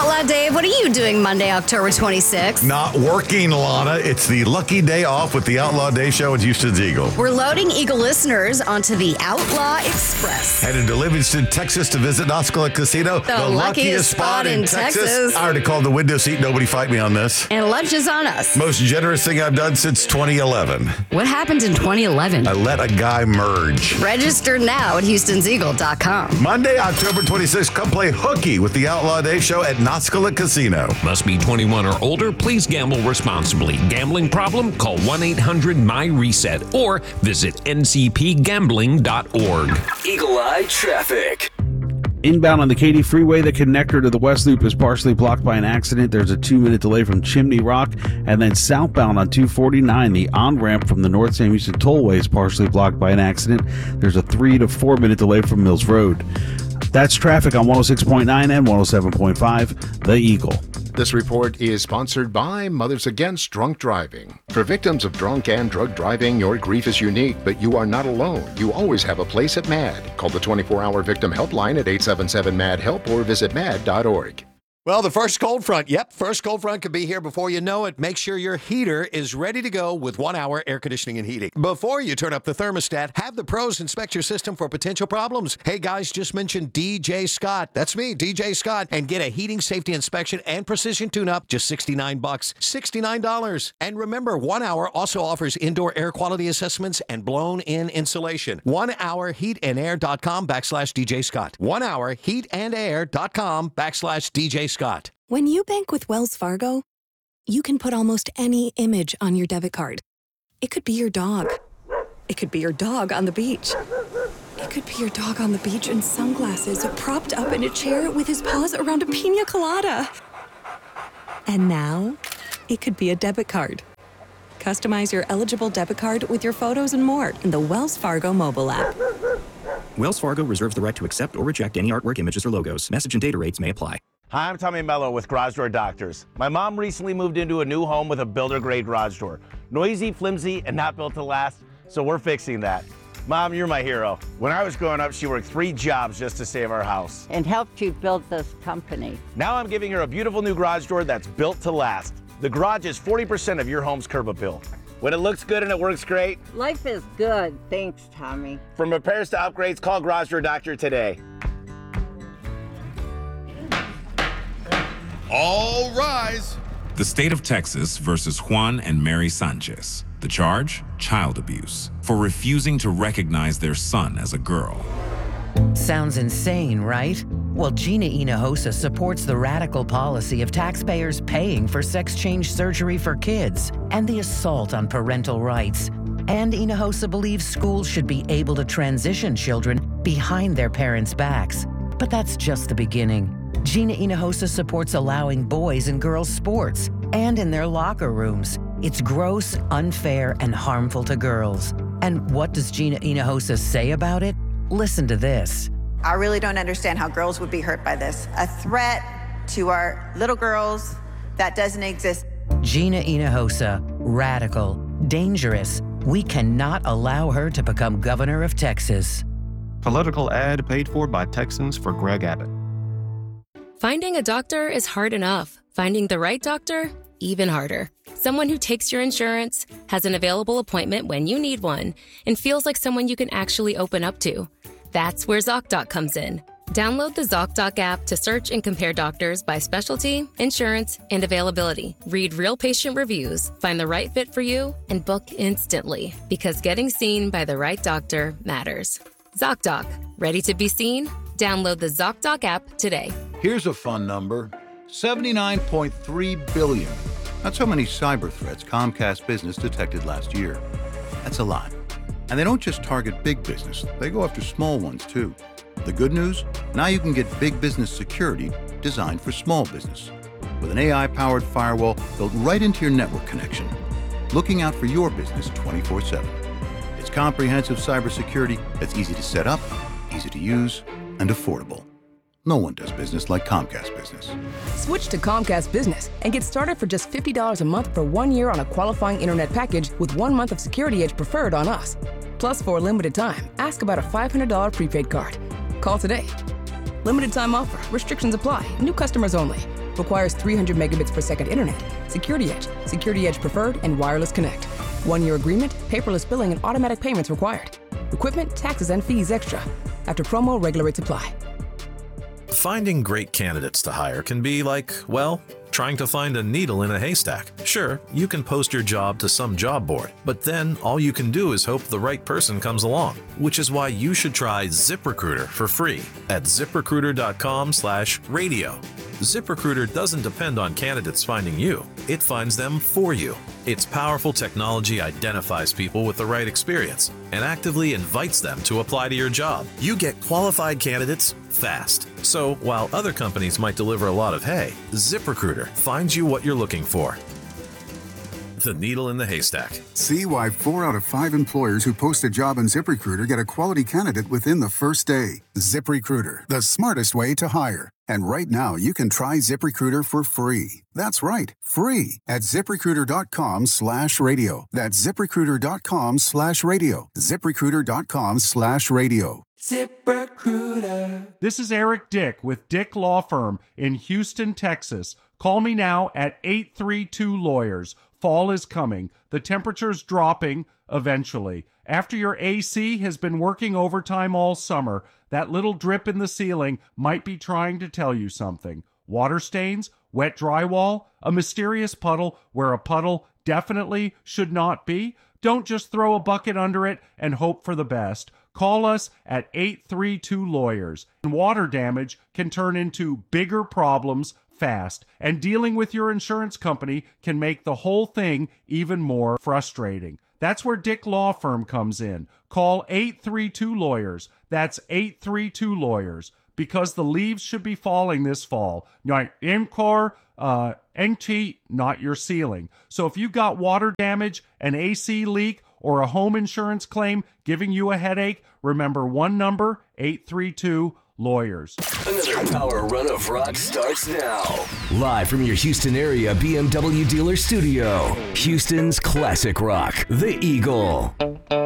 Outlaw Dave, what are you doing Monday, October 26th? Not working, Lana. It's the lucky day off with the Outlaw Day Show at Houston's Eagle. We're loading Eagle listeners onto the Outlaw Express. Headed to Livingston, Texas to visit Noscola Casino. The luckiest spot in Texas. I already called the window seat. Nobody fight me on this. And lunch is on us. Most generous thing I've done since 2011. What happened in 2011? I let a guy merge. Register now at HoustonsEagle.com. Monday, October 26th, come play hooky with the Outlaw Day Show at Noscola Casino. Must be 21 or older. Please gamble responsibly. Gambling problem? Call 1-800-MY-RESET or visit ncpgambling.org. Eagle Eye Traffic. Inbound on the Katy Freeway, the connector to the West Loop is partially blocked by an accident. There's a 2-minute delay from Chimney Rock. And then southbound on 249, the on-ramp from the North Sam Houston Tollway is partially blocked by an accident. There's a 3 to 4 minute delay from Mills Road. That's traffic on 106.9 and 107.5, The Eagle. This report is sponsored by Mothers Against Drunk Driving. For victims of drunk and drug driving, your grief is unique, but you are not alone. You always have a place at MAD. Call the 24-hour victim helpline at 877-MAD-HELP or visit mad.org. Well, the first cold front. Yep, first cold front could be here before you know it. Make sure your heater is ready to go with 1 hour air conditioning and heating. Before you turn up the thermostat, have the pros inspect your system for potential problems. Hey, guys, just mentioned DJ Scott. That's me, DJ Scott. And get a heating safety inspection and precision tune-up, just $69. $69. And remember, 1 hour also offers indoor air quality assessments and blown-in insulation. 1hourheatandair.com/DJ Scott. 1hourheatandair.com/DJ Scott. When you bank with Wells Fargo, you can put almost any image on your debit card. It could be your dog. It could be your dog on the beach. It could be your dog on the beach in sunglasses, propped up in a chair with his paws around a pina colada. And now, it could be a debit card. Customize your eligible debit card with your photos and more in the Wells Fargo mobile app. Wells Fargo reserves the right to accept or reject any artwork, images, or logos. Message and data rates may apply. Hi, I'm Tommy Mello with Garage Door Doctors. My mom recently moved into a new home with a builder-grade garage door. Noisy, flimsy, and not built to last, so we're fixing that. Mom, you're my hero. When I was growing up, she worked 3 jobs just to save our house. And helped you build this company. Now I'm giving her a beautiful new garage door that's built to last. The garage is 40% of your home's curb appeal. When it looks good and it works great. Life is good. Thanks, Tommy. From repairs to upgrades, call Garage Door Doctor today. All rise. The state of Texas versus Juan and Mary Sanchez. The charge? Child abuse. For refusing to recognize their son as a girl. Sounds insane, right? Well, Gina Hinojosa supports the radical policy of taxpayers paying for sex change surgery for kids and the assault on parental rights. And Hinojosa believes schools should be able to transition children behind their parents' backs. But that's just the beginning. Gina Hinojosa supports allowing boys and girls sports and in their locker rooms. It's gross, unfair, and harmful to girls. And what does Gina Hinojosa say about it? Listen to this. I really don't understand how girls would be hurt by this. A threat to our little girls that doesn't exist. Gina Hinojosa, radical, dangerous. We cannot allow her to become governor of Texas. Political ad paid for by Texans for Greg Abbott. Finding a doctor is hard enough. Finding the right doctor, even harder. Someone who takes your insurance, has an available appointment when you need one, and feels like someone you can actually open up to. That's where ZocDoc comes in. Download the ZocDoc app to search and compare doctors by specialty, insurance, and availability. Read real patient reviews, find the right fit for you, and book instantly. Because getting seen by the right doctor matters. ZocDoc. Ready to be seen? Download the ZocDoc app today. Here's a fun number. 79.3 billion. That's how many cyber threats Comcast Business detected last year. That's a lot. And they don't just target big business, they go after small ones too. The good news? Now you can get big business security designed for small business. With an AI-powered firewall built right into your network connection. Looking out for your business 24/7. It's comprehensive cybersecurity that's easy to set up, easy to use, and affordable. No one does business like Comcast Business. Switch to Comcast Business and get started for just $50 a month for 1 year on a qualifying internet package with 1 month of Security Edge Preferred on us. Plus, for a limited time, ask about a $500 prepaid card. Call today. Limited time offer. Restrictions apply. New customers only. Requires 300 megabits per second internet. Security Edge Preferred, and Wireless Connect. 1-year agreement, paperless billing, and automatic payments required. Equipment, taxes, and fees extra. After promo, regular rates apply. Finding great candidates to hire can be like, well, trying to find a needle in a haystack. Sure, you can post your job to some job board, but then all you can do is hope the right person comes along, which is why you should try ZipRecruiter for free at ZipRecruiter.com/radio. ZipRecruiter doesn't depend on candidates finding you. It finds them for you. Its powerful technology identifies people with the right experience and actively invites them to apply to your job. You get qualified candidates fast. So while other companies might deliver a lot of hay, ZipRecruiter finds you what you're looking for. The needle in the haystack. See why 4 out of 5 employers who post a job on ZipRecruiter get a quality candidate within the first day. ZipRecruiter, the smartest way to hire. And right now, you can try ZipRecruiter for free. That's right, free at ZipRecruiter.com/radio. That's ZipRecruiter.com/radio. ZipRecruiter.com/radio. ZipRecruiter. This is Eric Dick with Dick Law Firm in Houston, Texas. Call me now at 832-LAWYERS. Fall is coming. The temperature's dropping eventually. After your AC has been working overtime all summer, that little drip in the ceiling might be trying to tell you something. Water stains, wet drywall, a mysterious puddle where a puddle definitely should not be. Don't just throw a bucket under it and hope for the best. Call us at 832-LAWYERS. Water damage can turn into bigger problems fast, and dealing with your insurance company can make the whole thing even more frustrating. That's where Dick Law Firm comes in. Call 832-LAWYERS. That's 832-LAWYERS. Because the leaves should be falling this fall. Not NT, not your ceiling. So if you got water damage, an AC leak, or a home insurance claim giving you a headache, remember one number, 832-LAWYERS. Another power run of rock starts now. Live from your Houston area BMW dealer studio, Houston's classic rock, The Eagle.